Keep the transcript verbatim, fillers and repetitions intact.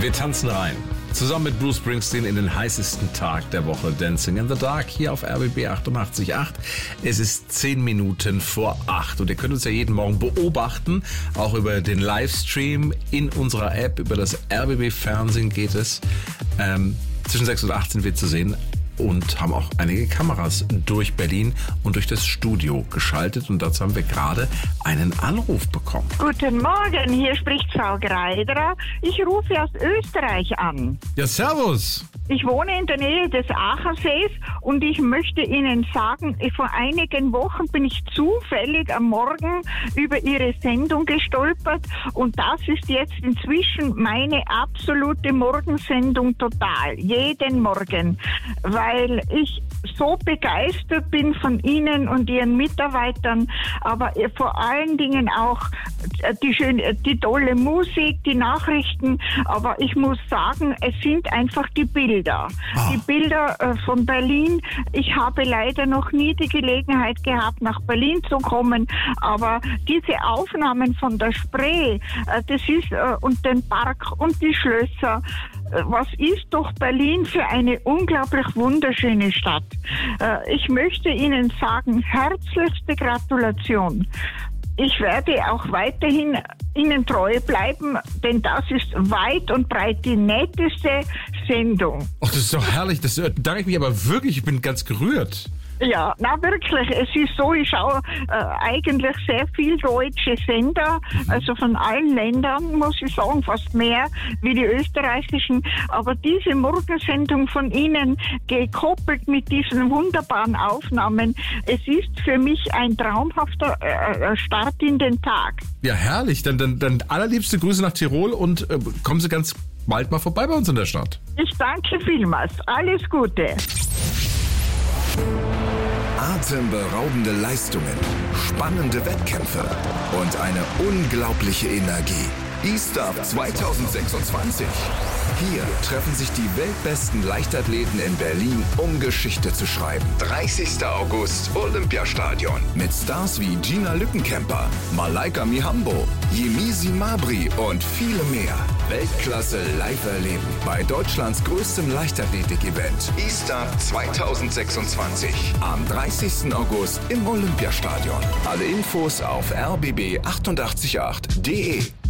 Wir tanzen rein. Zusammen mit Bruce Springsteen in den heißesten Tag der Woche. Dancing in the Dark hier auf R B B achtundachtzig Komma acht. Es ist zehn Minuten vor acht und ihr könnt uns ja jeden Morgen beobachten. Auch über den Livestream in unserer App, über das R B B Fernsehen geht es. Ähm, zwischen sechs und acht sind wir zu sehen. Und haben auch einige Kameras durch Berlin und durch das Studio geschaltet. Und dazu haben wir gerade einen Anruf bekommen. Guten Morgen, hier spricht Frau Greiderer. Ich rufe aus Österreich an. Ja, servus. Ich wohne in der Nähe des Achersees und ich möchte Ihnen sagen, vor einigen Wochen bin ich zufällig am Morgen über Ihre Sendung gestolpert und das ist jetzt inzwischen meine absolute Morgensendung total, jeden Morgen, weil ich so begeistert bin von Ihnen und Ihren Mitarbeitern, aber vor allen Dingen auch die schöne, die tolle Musik, die Nachrichten, aber ich muss sagen, es sind einfach die Bilder. Oh. Die Bilder äh, von Berlin. Ich habe leider noch nie die Gelegenheit gehabt, nach Berlin zu kommen, aber diese Aufnahmen von der Spree, äh, das ist, äh, und den Park und die Schlösser, äh, was ist doch Berlin für eine unglaublich wunderschöne Stadt. Äh, ich möchte Ihnen sagen, herzlichste Gratulation. Ich werde auch weiterhin Ihnen treu bleiben, denn das ist weit und breit die netteste Sendung. Ach, das ist doch herrlich. Das danke ich mich aber wirklich. Ich bin ganz gerührt. Ja, na wirklich. Es ist so, ich schaue äh, eigentlich sehr viel deutsche Sender, also von allen Ländern, muss ich sagen, fast mehr wie die österreichischen. Aber diese Morgensendung von Ihnen, gekoppelt mit diesen wunderbaren Aufnahmen, es ist für mich ein traumhafter äh, Start in den Tag. Ja, herrlich. Dann, dann, dann allerliebste Grüße nach Tirol und äh, kommen Sie ganz bald mal vorbei bei uns in der Stadt. Ich danke vielmals. Alles Gute. Atemberaubende Leistungen, spannende Wettkämpfe und eine unglaubliche Energie. E-Star zwanzig sechsundzwanzig. Hier treffen sich die weltbesten Leichtathleten in Berlin, um Geschichte zu schreiben. dreißigster August, Olympiastadion. Mit Stars wie Gina Lückenkämper, Malaika Mihambo, Yemisi Mabry und viele mehr. Weltklasse live erleben bei Deutschlands größtem Leichtathletik-Event. E-Star zwanzig sechsundzwanzig. Am dreißigsten August im Olympiastadion. Alle Infos auf r b b achtundachtzig Komma acht punkt d e.